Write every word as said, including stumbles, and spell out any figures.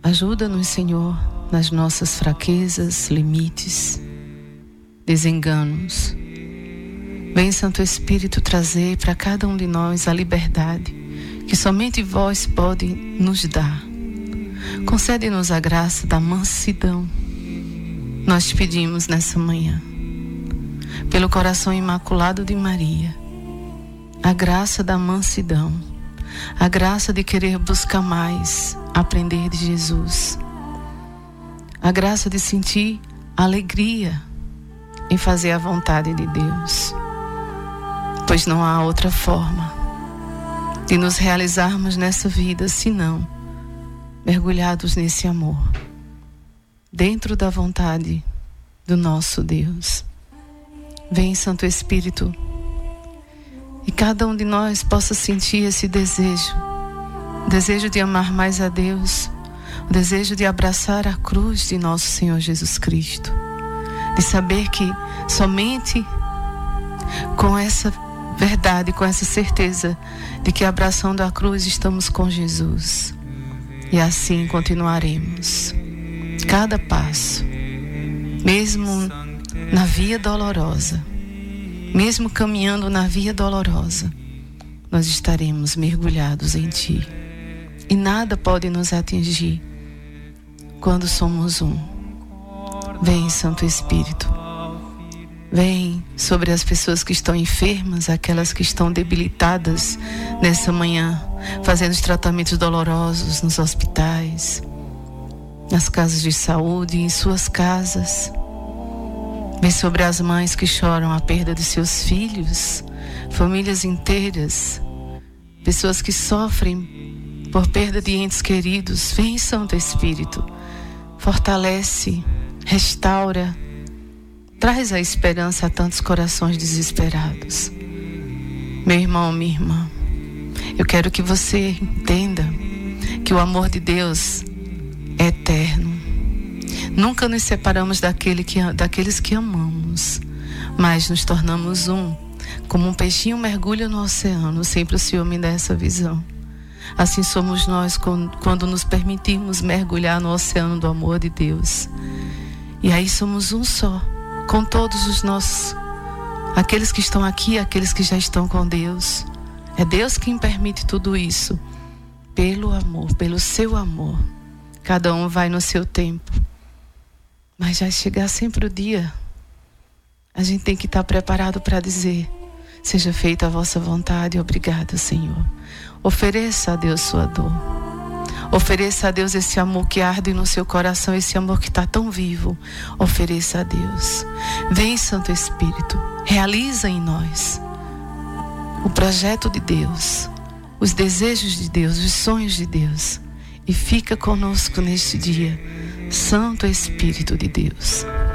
Ajuda-nos, Senhor, nas nossas fraquezas, limites, desenganos. Vem, Santo Espírito, trazer para cada um de nós a liberdade que somente vós pode nos dar. Concede-nos a graça da mansidão. Nós te pedimos nessa manhã, pelo coração imaculado de Maria, a graça da mansidão, a graça de querer buscar mais, aprender de Jesus, a graça de sentir alegria em fazer a vontade de Deus, pois não há outra forma de nos realizarmos nessa vida senão mergulhados nesse amor, dentro da vontade do nosso Deus. Vem, Santo Espírito, e cada um de nós possa sentir esse desejo, o desejo de amar mais a Deus, o desejo de abraçar a cruz de nosso Senhor Jesus Cristo, de saber que somente com essa verdade, com essa certeza de que abraçando a cruz estamos com Jesus, e assim continuaremos. Cada passo, mesmo na via dolorosa, mesmo caminhando na via dolorosa, nós estaremos mergulhados em Ti. E nada pode nos atingir quando somos um. Vem, Santo Espírito. Vem sobre as pessoas que estão enfermas, aquelas que estão debilitadas nessa manhã, fazendo os tratamentos dolorosos nos hospitais, nas casas de saúde, em suas casas. Vem sobre as mães que choram a perda de seus filhos, famílias inteiras, pessoas que sofrem por perda de entes queridos. Vem, Santo Espírito, fortalece, restaura, traz a esperança a tantos corações desesperados. Meu irmão, minha irmã, eu quero que você entenda que o amor de Deus é eterno. Nunca nos separamos daquele que, daqueles que amamos, mas nos tornamos um. Como um peixinho mergulha no oceano, sempre o Senhor me dá essa visão. Assim somos nós quando nos permitimos mergulhar no oceano do amor de Deus. E aí somos um só, com todos os nossos, aqueles que estão aqui, aqueles que já estão com Deus. É Deus quem permite tudo isso, pelo amor, pelo seu amor. Cada um vai no seu tempo, mas vai chegar sempre o dia. A gente tem que estar preparado para dizer: seja feita a vossa vontade. Obrigada, Senhor. Ofereça a Deus sua dor. Ofereça a Deus esse amor que arde no seu coração, esse amor que está tão vivo. Ofereça a Deus. Vem, Santo Espírito, realiza em nós o projeto de Deus, os desejos de Deus, os sonhos de Deus. E fica conosco neste dia, Santo Espírito de Deus.